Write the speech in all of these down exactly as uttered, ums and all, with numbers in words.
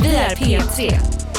Vi är P tre.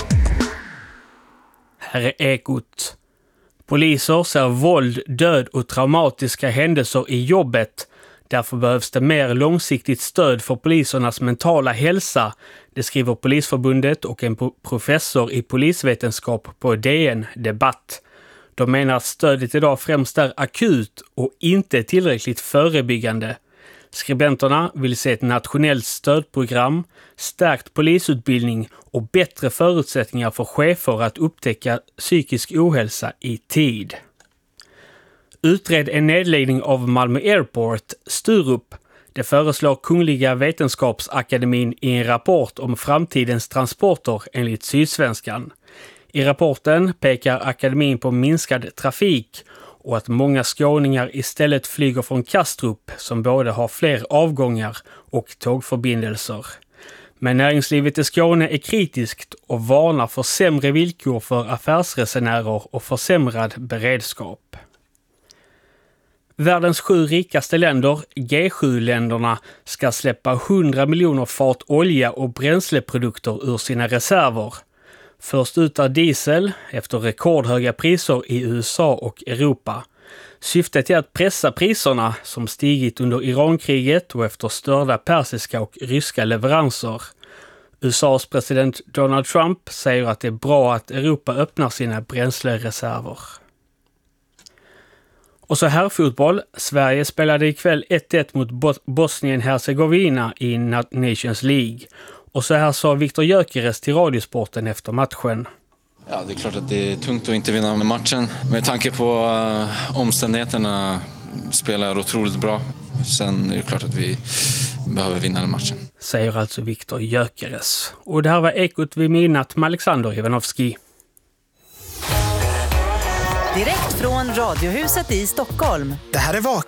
Här är Ekot. Poliser ser våld, död och traumatiska händelser i jobbet. Därför behövs det mer långsiktigt stöd för polisernas mentala hälsa. Det skriver Polisförbundet och en professor i polisvetenskap på D N Debatt. De menar att stödet idag främst är akut och inte tillräckligt förebyggande. Skribenterna vill se ett nationellt stödprogram, stärkt polisutbildning och bättre förutsättningar för chefer att upptäcka psykisk ohälsa i tid. Utred en nedläggning av Malmö Airport, Sturup. Det föreslår Kungliga Vetenskapsakademin i en rapport om framtidens transporter enligt Sydsvenskan. I rapporten pekar akademin på minskad trafik och att många skåningar istället flyger från Kastrup som både har fler avgångar och tågförbindelser. Men näringslivet i Skåne är kritiskt och varnar för sämre villkor för affärsresenärer och försämrad beredskap. Världens sju rikaste länder, G sju-länderna, ska släppa hundra miljoner fat olja och bränsleprodukter ur sina reserver. Först ut är diesel efter rekordhöga priser i U S A och Europa. Syftet är att pressa priserna som stigit under Irankriget och efter störda persiska och ryska leveranser. U S A:s president Donald Trump säger att det är bra att Europa öppnar sina bränslereserver. Och så här fotboll. Sverige spelade ikväll ett ett mot Bosnien-Hercegovina i Nations League. Och så här sa Viktor Gyökeres till Radiosporten efter matchen. Ja, det är klart att det är tungt att inte vinna med matchen. Med tanke på uh, omständigheterna spelar otroligt bra. Sen är det klart att vi behöver vinna den matchen. Säger alltså Viktor Gyökeres. Och det här var Ekot vid midnatt med Alexander Ivanovski. Direkt från Radiohuset i Stockholm. Det här är Vak.